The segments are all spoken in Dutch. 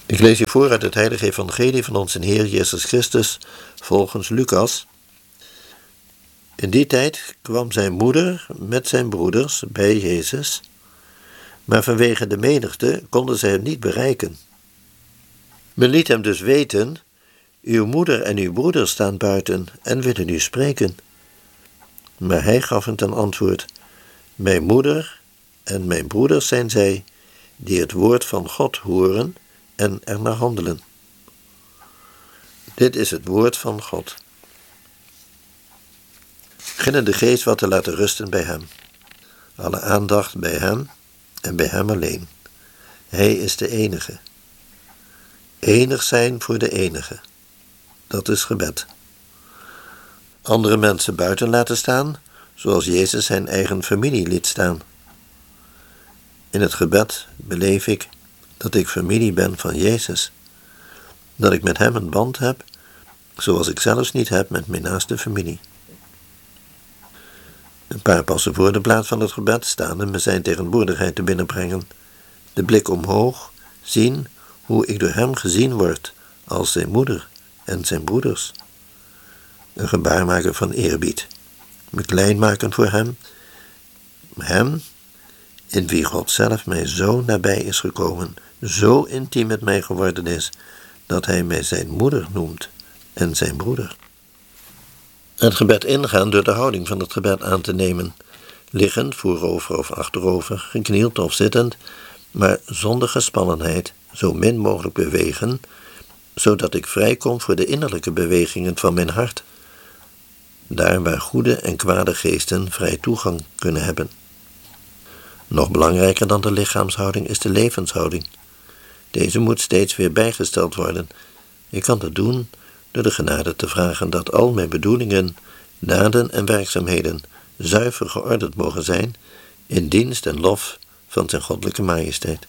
Ik lees je voor uit het heilige evangelie van onze Heer Jezus Christus volgens Lucas. In die tijd kwam zijn moeder met zijn broeders bij Jezus, maar vanwege de menigte konden zij hem niet bereiken. Men liet hem dus weten: uw moeder en uw broeders staan buiten en willen u spreken. Maar hij gaf hen ten antwoord: mijn moeder en mijn broeders zijn zij, die het woord van God horen en er naar handelen. Dit is het woord van God. Beginnen de geest wat te laten rusten bij hem. Alle aandacht bij hem en bij hem alleen. Hij is de enige. Enig zijn voor de enige. Dat is gebed. Andere mensen buiten laten staan, zoals Jezus zijn eigen familie liet staan. In het gebed beleef ik dat ik familie ben van Jezus. Dat ik met hem een band heb, zoals ik zelfs niet heb met mijn naaste familie. Een paar passen voor de plaats van het gebed staan en me zijn tegenwoordigheid te binnenbrengen. De blik omhoog, zien hoe ik door hem gezien word als zijn moeder en zijn broeders. Een gebaar maken van eerbied. Me klein maken voor hem in wie God zelf mij zo nabij is gekomen, zo intiem met mij geworden is, dat hij mij zijn moeder noemt en zijn broeder. Het gebed ingaan door de houding van het gebed aan te nemen, liggend, voorover of achterover, geknield of zittend, maar zonder gespannenheid, zo min mogelijk bewegen, zodat ik vrijkom voor de innerlijke bewegingen van mijn hart, daar waar goede en kwade geesten vrij toegang kunnen hebben. Nog belangrijker dan de lichaamshouding is de levenshouding. Deze moet steeds weer bijgesteld worden. Ik kan dat doen door de genade te vragen dat al mijn bedoelingen, daden en werkzaamheden zuiver geordend mogen zijn in dienst en lof van zijn goddelijke majesteit.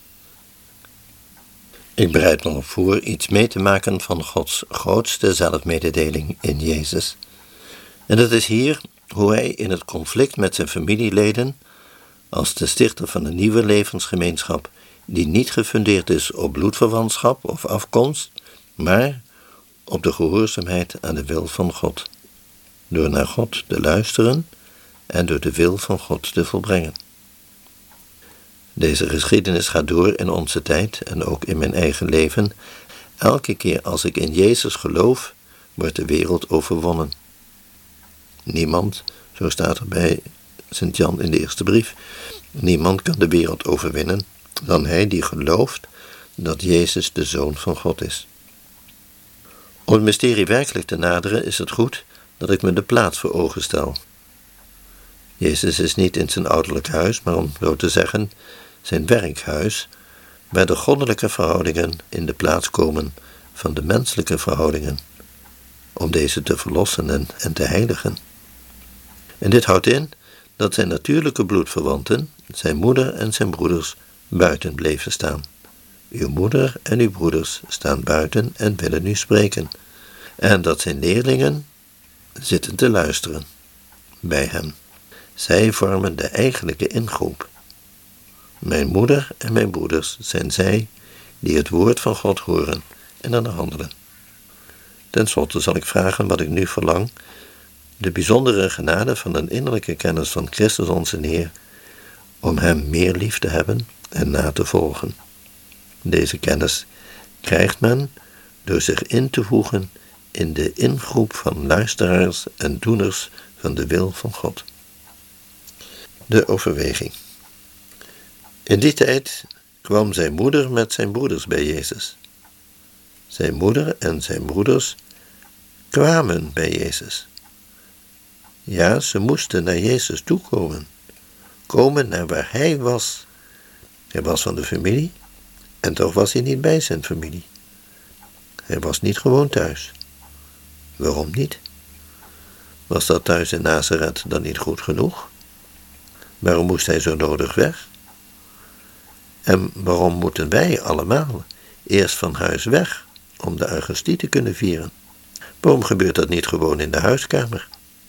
Ik bereid me op voor iets mee te maken van Gods grootste zelfmededeling in Jezus. En dat is hier hoe hij in het conflict met zijn familieleden, als de stichter van een nieuwe levensgemeenschap, die niet gefundeerd is op bloedverwantschap of afkomst, maar op de gehoorzaamheid aan de wil van God, door naar God te luisteren en door de wil van God te volbrengen. Deze geschiedenis gaat door in onze tijd en ook in mijn eigen leven. Elke keer als ik in Jezus geloof, wordt de wereld overwonnen. Niemand, zo staat er bij Sint Jan in de eerste brief, niemand kan de wereld overwinnen dan hij die gelooft dat Jezus de Zoon van God is. Om het mysterie werkelijk te naderen is het goed dat ik me de plaats voor ogen stel. Jezus is niet in zijn ouderlijk huis, maar om zo te zeggen, zijn werkhuis, waar de goddelijke verhoudingen in de plaats komen van de menselijke verhoudingen, om deze te verlossen en te heiligen. En dit houdt in dat zijn natuurlijke bloedverwanten, zijn moeder en zijn broeders, buiten bleven staan. Uw moeder en uw broeders staan buiten en willen u spreken. En dat zijn leerlingen zitten te luisteren bij hem. Zij vormen de eigenlijke ingroep. Mijn moeder en mijn broeders zijn zij die het woord van God horen en aan handelen. Ten slotte zal ik vragen wat ik nu verlang, de bijzondere genade van een innerlijke kennis van Christus onze Heer, om hem meer lief te hebben en na te volgen. Deze kennis krijgt men door zich in te voegen in de ingroep van luisteraars en doeners van de wil van God. De overweging. In die tijd kwam zijn moeder met zijn broeders bij Jezus. Zijn moeder en zijn broeders kwamen bij Jezus. Ja, ze moesten naar Jezus toekomen. Komen naar waar hij was. Hij was van de familie en toch was hij niet bij zijn familie. Hij was niet gewoon thuis. Waarom niet? Was dat thuis in Nazareth dan niet goed genoeg? Waarom moest hij zo nodig weg? En waarom moeten wij allemaal eerst van huis weg om de Eucharistie te kunnen vieren? Waarom gebeurt dat niet gewoon in de huiskamer?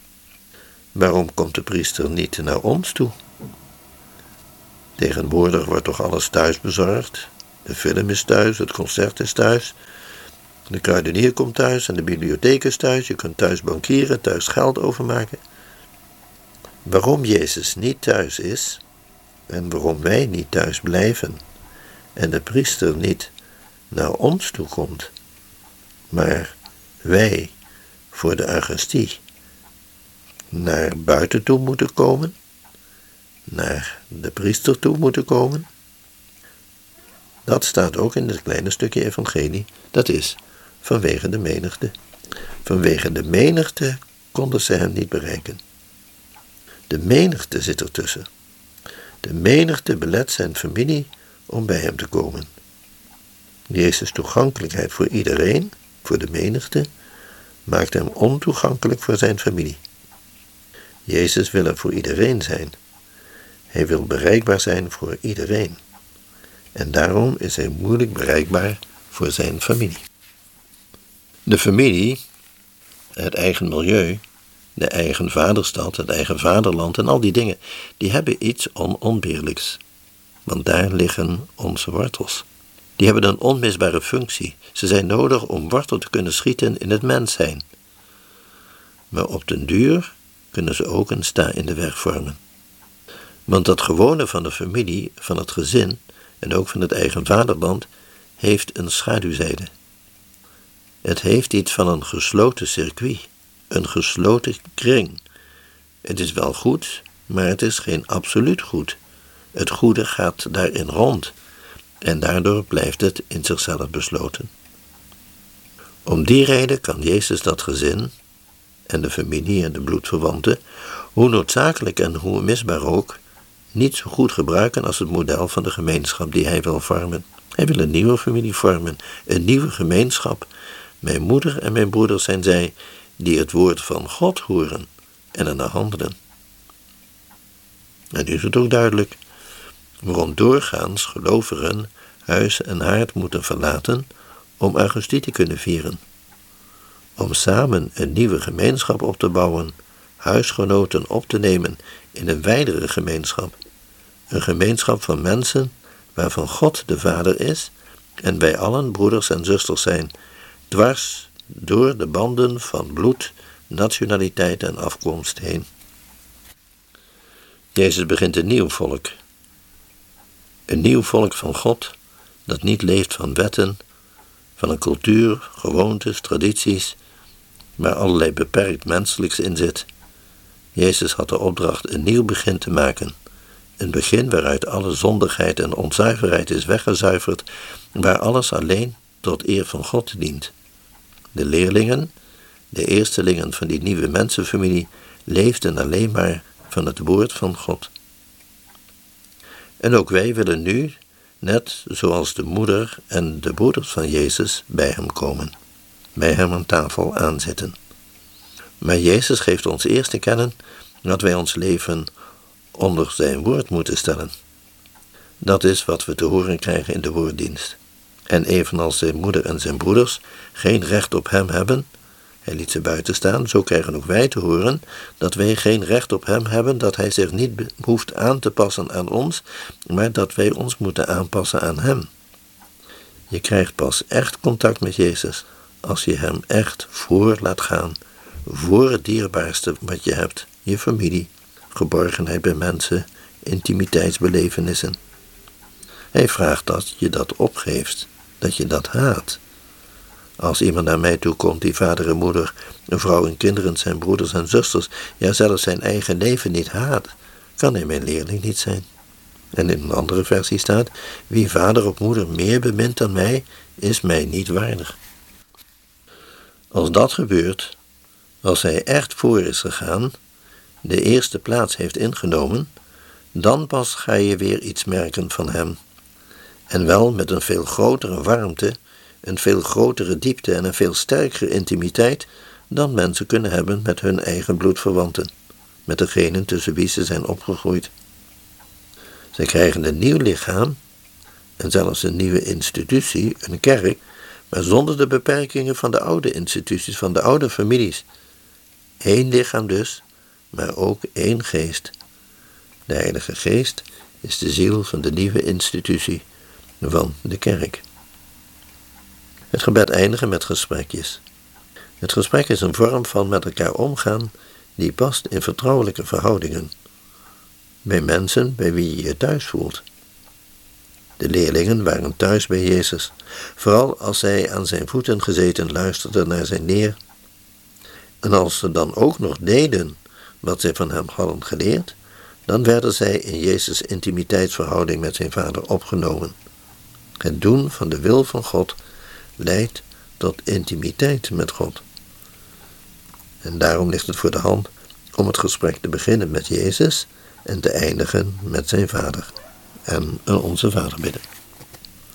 Waarom komt de priester niet naar ons toe? Tegenwoordig wordt toch alles thuis bezorgd? De film is thuis, het concert is thuis, de kruidenier komt thuis en de bibliotheek is thuis. Je kunt thuis bankieren, thuis geld overmaken. Waarom Jezus niet thuis is en waarom wij niet thuis blijven en de priester niet naar ons toe komt, maar wij voor de Eucharistie naar buiten toe moeten komen, naar de priester toe moeten komen, dat staat ook in het kleine stukje evangelie. Dat is vanwege de menigte. Vanwege de menigte konden ze hem niet bereiken. De menigte zit ertussen. De menigte belet zijn familie om bij hem te komen. Jezus' toegankelijkheid voor iedereen, voor de menigte, maakt hem ontoegankelijk voor zijn familie. Jezus wil er voor iedereen zijn. Hij wil bereikbaar zijn voor iedereen. En daarom is hij moeilijk bereikbaar voor zijn familie. De familie, het eigen milieu, de eigen vaderstad, het eigen vaderland en al die dingen, die hebben iets onontbeerlijks. Want daar liggen onze wortels. Die hebben een onmisbare functie. Ze zijn nodig om wortel te kunnen schieten in het mens zijn. Maar op den duur kunnen ze ook een sta in de weg vormen. Want dat gewone van de familie, van het gezin en ook van het eigen vaderland, heeft een schaduwzijde. Het heeft iets van een gesloten circuit, een gesloten kring. Het is wel goed, maar het is geen absoluut goed. Het goede gaat daarin rond en daardoor blijft het in zichzelf besloten. Om die reden kan Jezus dat gezin en de familie en de bloedverwanten, hoe noodzakelijk en hoe misbaar ook, niet zo goed gebruiken als het model van de gemeenschap die hij wil vormen. Hij wil een nieuwe familie vormen, een nieuwe gemeenschap. Mijn moeder en mijn broeder zijn zij die het woord van God horen en ernaar handelen. En nu is het ook duidelijk waarom doorgaans gelovigen huis en haard moeten verlaten om Eucharistie te kunnen vieren. Om samen een nieuwe gemeenschap op te bouwen, huisgenoten op te nemen in een wijdere gemeenschap. Een gemeenschap van mensen waarvan God de Vader is en wij allen broeders en zusters zijn, dwars door de banden van bloed, nationaliteit en afkomst heen. Jezus begint een nieuw volk. Een nieuw volk van God, dat niet leeft van wetten, van een cultuur, gewoontes, tradities, waar allerlei beperkt menselijks in zit. Jezus had de opdracht een nieuw begin te maken. Een begin waaruit alle zondigheid en onzuiverheid is weggezuiverd, waar alles alleen tot eer van God dient. De leerlingen, de eerstelingen van die nieuwe mensenfamilie, leefden alleen maar van het woord van God. En ook wij willen nu, net zoals de moeder en de broeders van Jezus, bij hem komen. Bij hem aan tafel aanzitten. Maar Jezus geeft ons eerst te kennen dat wij ons leven onder zijn woord moeten stellen. Dat is wat we te horen krijgen in de woorddienst. En evenals zijn moeder en zijn broeders geen recht op hem hebben, hij liet ze buiten staan, zo krijgen ook wij te horen dat wij geen recht op hem hebben, dat hij zich niet hoeft aan te passen aan ons, maar dat wij ons moeten aanpassen aan hem. Je krijgt pas echt contact met Jezus als je hem echt voor laat gaan, voor het dierbaarste wat je hebt, je familie, geborgenheid bij mensen, intimiteitsbelevenissen. Hij vraagt dat je dat opgeeft, dat je dat haat. Als iemand naar mij toe komt die vader en moeder, een vrouw en kinderen, zijn broeders en zusters, ja zelfs zijn eigen leven niet haat, kan hij mijn leerling niet zijn. En in een andere versie staat, wie vader of moeder meer bemint dan mij, is mij niet waardig. Als dat gebeurt, als hij echt voor is gegaan, de eerste plaats heeft ingenomen, dan pas ga je weer iets merken van hem. En wel met een veel grotere warmte, een veel grotere diepte en een veel sterkere intimiteit dan mensen kunnen hebben met hun eigen bloedverwanten, met degenen tussen wie ze zijn opgegroeid. Zij krijgen een nieuw lichaam en zelfs een nieuwe institutie, een kerk, maar zonder de beperkingen van de oude instituties, van de oude families. Eén lichaam dus, maar ook één geest. De Heilige Geest is de ziel van de nieuwe institutie, van de kerk. Het gebed eindigen met gesprekjes. Het gesprek is een vorm van met elkaar omgaan die past in vertrouwelijke verhoudingen. Bij mensen bij wie je je thuis voelt. De leerlingen waren thuis bij Jezus, vooral als zij aan zijn voeten gezeten luisterden naar zijn leer. En als ze dan ook nog deden wat zij van hem hadden geleerd, dan werden zij in Jezus' intimiteitsverhouding met zijn Vader opgenomen. Het doen van de wil van God leidt tot intimiteit met God. En daarom ligt het voor de hand om het gesprek te beginnen met Jezus en te eindigen met zijn Vader. En een Onze Vader bidden.